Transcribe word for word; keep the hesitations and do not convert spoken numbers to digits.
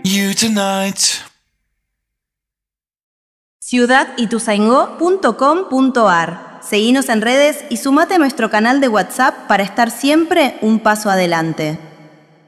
you tonight. ciudad ituzaingó punto com punto ar. Seguinos en redes y sumate a nuestro canal de WhatsApp para estar siempre un paso adelante.